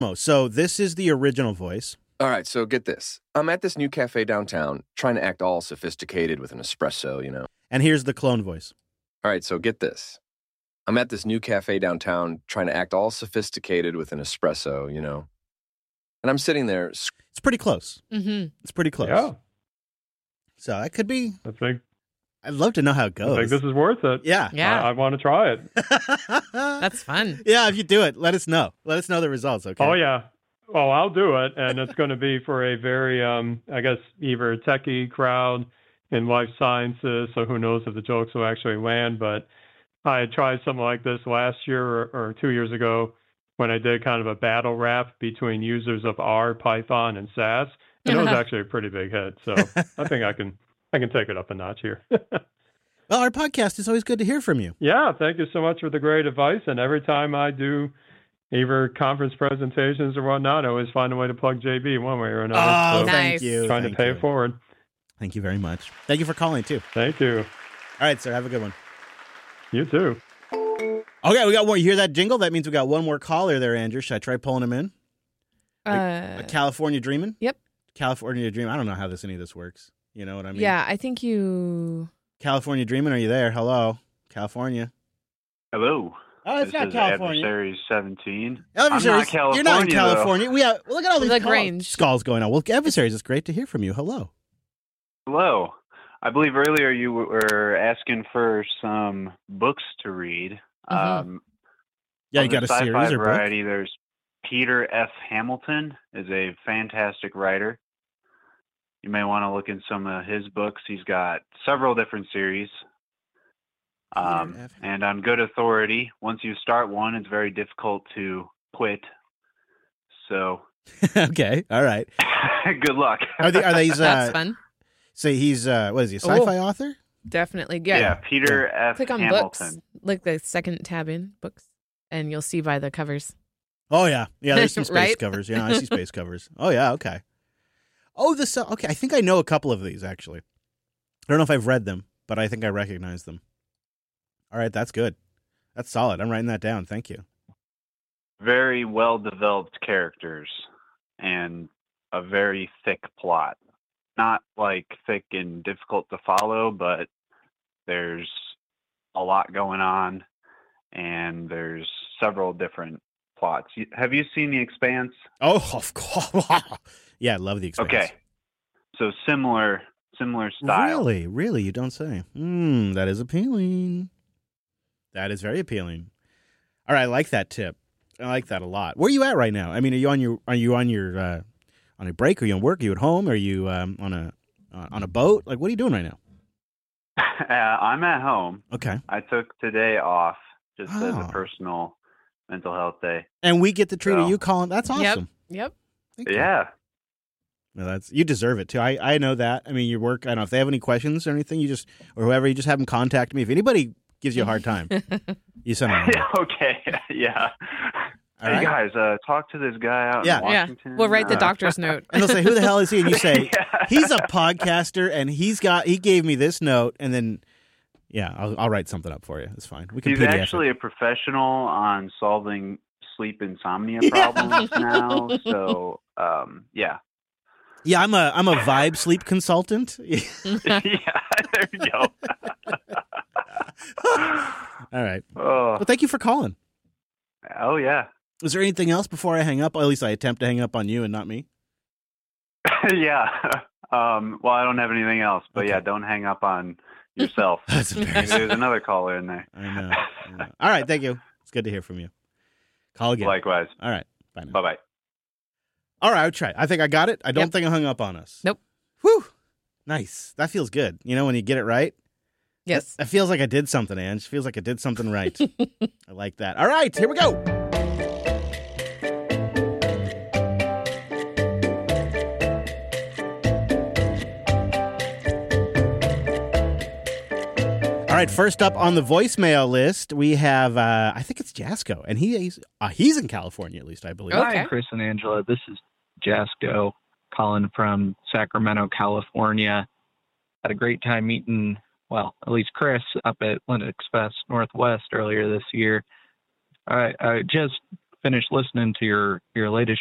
So this is the original voice. All right, so get this. I'm at this new cafe downtown, trying to act all sophisticated with an espresso, you know. And here's the clone voice. All right, so get this. I'm at this new cafe downtown, trying to act all sophisticated with an espresso, you know. And I'm sitting there. It's pretty close. Mm-hmm. It's pretty close. Yeah. So that could be. I think I'd love to know how it goes. I think this is worth it. Yeah. Yeah. I want to try it. That's fun. Yeah, if you do it, let us know. Let us know the results, okay? Oh, yeah. Oh, I'll do it. And it's going to be for a very, I guess, either techie crowd in life sciences. So who knows if the jokes will actually land. But I had tried something like this last year or 2 years ago when I did kind of a battle rap between users of R, Python, and SAS. And it was actually a pretty big hit. So I think I can take it up a notch here. Well, our podcast is always good to hear from you. Yeah, thank you so much for the great advice. And every time I do either conference presentations or whatnot, I always find a way to plug JB one way or another. Oh, So thank Nice. you. trying Thank to pay you. it forward. Thank you very much. Thank you for calling, too. Thank you. All right, sir. Have a good one. You too. Okay, we got one. You hear that jingle? That means we got one more caller there, Andrew. Should I try pulling him in? A California Dreamin'? Yep. California Dreamin'. I don't know how any of this works. You know what I mean? Yeah, I think you... California Dreamin', are you there? Hello? California. Hello. Oh, it's This not is California. Adversaries 17. Adversaries, I'm not you're not in California, California. We have, look at all these Lagrange. skulls going on. Well, Adversaries, it's great to hear from you. Hello. Hello. I believe earlier you were asking for some books to read. Mhm. Yeah, On you got a the sci-fi series or book? variety, there's Peter F. Hamilton is a fantastic writer. You may want to look in some of his books. He's got several different series. Peter F. And on good authority, once you start one, it's very difficult to quit. So Okay, all right. good luck. Are these? That's fun. Say he's what is he? A sci-fi author? Definitely. Yeah, Peter F. Click on Hamilton. books, like the second tab in books, and you'll see by the covers. Oh yeah. There's some space Right? covers. Yeah, I see space covers. Oh yeah. Okay. Oh, okay. I think I know a couple of these actually. I don't know if I've read them, but I think I recognize them. All right, that's good. That's solid. I'm writing that down. Thank you. Very well developed characters and a very thick plot. Not like thick and difficult to follow, but there's a lot going on and there's several different plots. Have you seen The Expanse? Oh, of course. Yeah, I love The Expanse. Okay. So similar style. Really, you don't say. That is appealing. That is very appealing. All right, I like that tip. I like that a lot. Where are you at right now? I mean, are you on a break? Are you on work? Are you at home? Are you on a boat? Like, what are you doing right now? I'm at home. Okay. I took today off just as Oh. a personal mental health day. And we get the treat of So- you calling. That's awesome. Yep. Thank you. Yeah. Well, you deserve it too. I know that. I mean, your work. I don't know if they have any questions or anything. Or whoever, you just have them contact me. If anybody gives you a hard time, you send them. Okay. Yeah. All Hey right. guys, talk to this guy out Yeah. in Yeah. Washington. We'll write the doctor's note. And they'll say, "Who the hell is he?" And you say, Yeah. "He's a podcaster, and he gave me this note." And then, yeah, I'll write something up for you. It's fine. We can He's PDF actually it. a professional on solving sleep insomnia problems now. So, yeah. Yeah, I'm a vibe sleep consultant. Yeah, there you go. All right. Oh, Well, thank you for calling. oh, yeah. Is there anything else before I hang up? Or at least I attempt to hang up on you and not me. Yeah. Well, I don't have anything else, but Okay. yeah, don't hang up on yourself. That's Maybe embarrassing. there's another caller in there. I know. All right. Thank you. It's good to hear from you. Call again. Likewise. All right. Bye now. Bye-bye. All right. I'll try. I think I got it. I don't Yep. think I hung up on us. Nope. Whew. Nice. That feels good. You know, when you get it right. Yes. It feels like I did something, Ange. Feels like I did something right. I like that. All right. Here we go. All right, first up on the voicemail list, we have, I think it's Jasco, and he's in California, at least, I believe. Okay. Hi, Chris and Angela. This is Jasco calling from Sacramento, California. Had a great time meeting, well, at least Chris up at Linux Fest Northwest earlier this year. I just finished listening to your latest